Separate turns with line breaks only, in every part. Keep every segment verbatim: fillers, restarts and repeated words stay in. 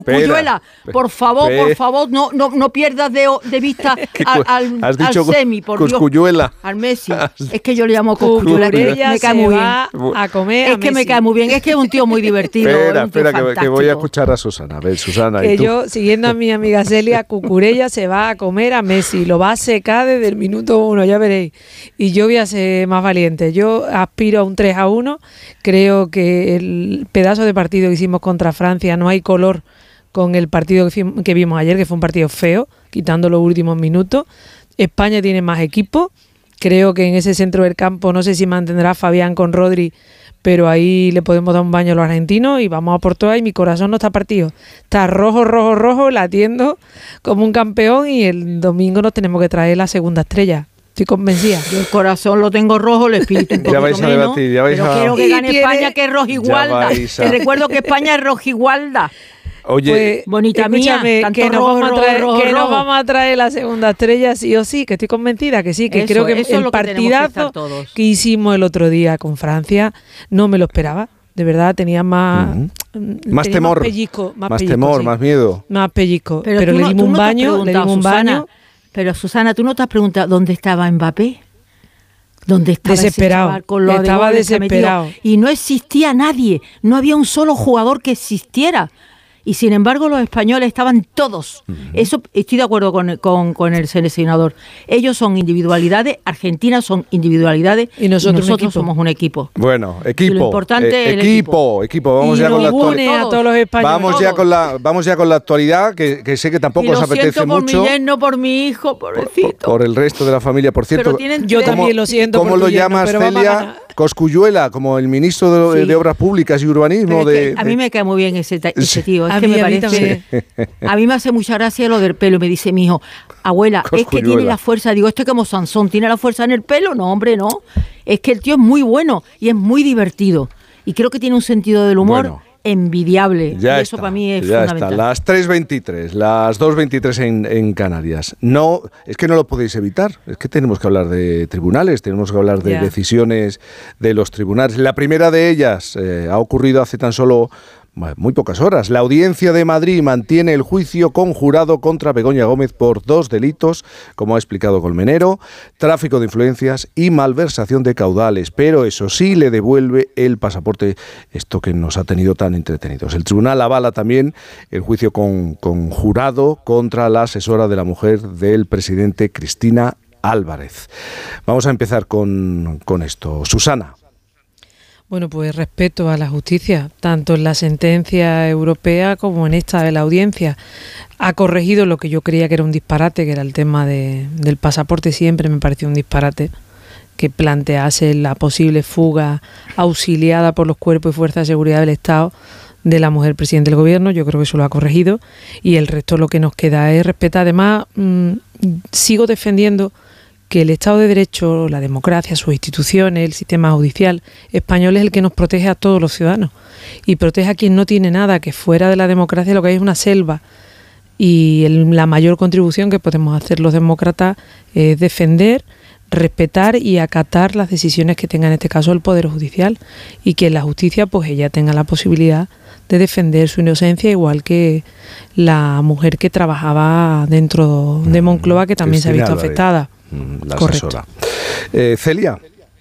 Cosculluela, por favor, pera. por favor, no, no, no pierdas de, de vista al, al,
¿Has dicho
al semi, por
Cosculluela?
Dios. Al Messi. Es que yo le llamo Cosculluela, me cae muy bien.
A comer
es
a
que
Messi.
me cae muy bien, es que es un tío muy divertido.
Espera,
es un tío
espera, que, que voy a escuchar a Susana. A ver, Susana,
que
¿y tú?
yo, siguiendo a mi amiga Celia, Cucurella se va a comer a Messi, lo va a secar desde el minuto uno, ya veréis. Y yo voy a ser más valiente. Yo aspiro a un tres a uno. Creo que el pedazo de partido que hicimos contra Francia no hay color con el partido que vimos ayer, que fue un partido feo, quitando los últimos minutos. España tiene más equipo. Creo que en ese centro del campo, no sé si mantendrá Fabián con Rodri, pero ahí le podemos dar un baño a los argentinos y vamos a por todas. Y mi corazón no está partido. Está rojo, rojo, rojo, latiendo como un campeón, y el domingo nos tenemos que traer la segunda estrella. Estoy convencida.
Yo el corazón lo tengo rojo, el espíritu un poquito
ya vais a
menos,
debatir, ya vais
pero
a...
quiero que gane
tiene...
España, que es rojigualda. A... Te recuerdo que España es rojigualda.
Oye,
pues, bonita mía,
que, nos,
rojo,
vamos a traer,
rojo,
que
rojo.
nos vamos a traer la segunda estrella sí o sí, que estoy convencida que sí, que
eso,
creo que
eso
el
que
partidazo
que,
que hicimos el otro día con Francia no me lo esperaba. De verdad, tenía más
uh-huh.
tenía
más temor,
más pellizco, más,
más
pellizco,
temor,
sí.
más miedo,
más pellizco.
Pero,
pero le
no,
dimos un
no
baño, le dimos un
Susana,
baño.
Pero Susana, ¿tú no te has preguntado dónde estaba Mbappé? ¿Dónde estaba
desesperado?
Ese chaval con lo
estaba
de
desesperado.
Y no existía nadie, no había un solo jugador que existiera. Y sin embargo los españoles estaban todos. Uh-huh. Eso estoy de acuerdo con, con, con el seleccionador. Ellos son individualidades, Argentina son individualidades
y nosotros,
y nosotros somos un equipo.
Bueno, equipo.
Y lo importante
eh,
es el
equipo, equipo. Vamos
y
ya con la
actualidad. A todos los españoles.
Vamos
todos.
ya con la, vamos ya con la actualidad, que, que sé que tampoco
y lo
os apetece
siento por
mucho.
Mi yerno, por mi hijo, pobrecito.
Por, por el resto de la familia, por cierto.
Yo también lo siento.
¿Cómo
por
lo
tu yerno,
llamas,
pero
Celia? Cosculluela, como el ministro de, sí. de Obras Públicas y Urbanismo. De,
a mí me cae muy bien ese, ese tío. Es
a
que
mí,
me
a
parece.
Mí
a mí me hace mucha gracia lo del pelo. Me dice mi hijo, abuela, es que tiene la fuerza. Digo, esto es como Sansón, ¿tiene la fuerza en el pelo? No, hombre, no. Es que el tío es muy bueno y es muy divertido. Y creo que tiene un sentido del humor. Bueno. Envidiable.
Ya
y
está,
eso para mí es
ya
fundamental.
Está. Las tres veintitrés, las dos veintitrés en, en Canarias. No, es que no lo podéis evitar. Es que tenemos que hablar de tribunales, tenemos que hablar de yeah. decisiones de los tribunales. La primera de ellas eh, ha ocurrido hace tan solo muy pocas horas. La Audiencia de Madrid mantiene el juicio conjurado contra Begoña Gómez por dos delitos, como ha explicado Colmenero: tráfico de influencias y malversación de caudales. Pero eso sí, le devuelve el pasaporte, esto que nos ha tenido tan entretenidos. El tribunal avala también el juicio con, conjurado contra la asesora de la mujer del presidente, Cristina Álvarez. Vamos a empezar con, con esto. Susana.
Bueno, pues respeto a la justicia, tanto en la sentencia europea como en esta de la audiencia. Ha corregido lo que yo creía que era un disparate, que era el tema de, del pasaporte. Siempre me pareció un disparate que plantease la posible fuga auxiliada por los cuerpos y fuerzas de seguridad del Estado de la mujer presidente del gobierno. Yo creo que eso lo ha corregido y el resto lo que nos queda es respetar. Además, mmm, sigo defendiendo que el Estado de Derecho, la democracia, sus instituciones, el sistema judicial español es el que nos protege a todos los ciudadanos y protege a quien no tiene nada, que fuera de la democracia lo que hay es una selva, y el, la mayor contribución que podemos hacer los demócratas es defender, respetar y acatar las decisiones que tenga en este caso el Poder Judicial, y que la justicia pues ella tenga la posibilidad de defender su inocencia, igual que la mujer que trabajaba dentro de Moncloa, que también Cristina se ha visto Álvarez. afectada.
La asesora. Eh, Celia.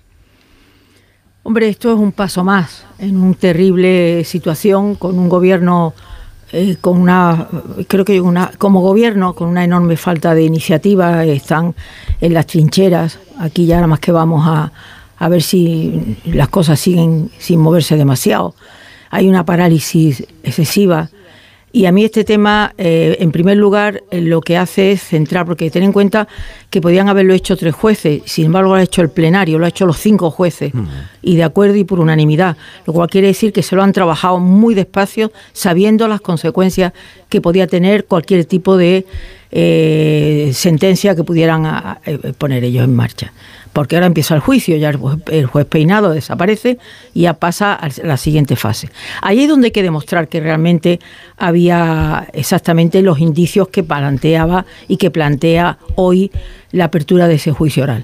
Hombre, esto es un paso más en una terrible situación, con un gobierno eh, con una, creo que una, como gobierno con una enorme falta de iniciativa. Están en las trincheras. Aquí ya nada más que vamos a, a ver si las cosas siguen sin moverse demasiado. Hay una parálisis excesiva. Y a mí este tema, eh, en primer lugar, eh, lo que hace es centrar, porque ten en cuenta que podían haberlo hecho tres jueces, sin embargo lo ha hecho el plenario, lo ha hecho los cinco jueces, uh-huh. y de acuerdo y por unanimidad, lo cual quiere decir que se lo han trabajado muy despacio, sabiendo las consecuencias que podía tener cualquier tipo de eh, sentencia que pudieran a, a, a poner ellos en marcha. Porque ahora empieza el juicio, ya el juez, el juez Peinado desaparece y ya pasa a la siguiente fase. Ahí es donde hay que demostrar que realmente había exactamente los indicios que planteaba y que plantea hoy la apertura de ese juicio oral.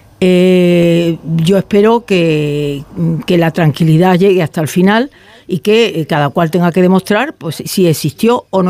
Eh, yo espero que, que la tranquilidad llegue hasta el final y que cada cual tenga que demostrar pues, si existió o no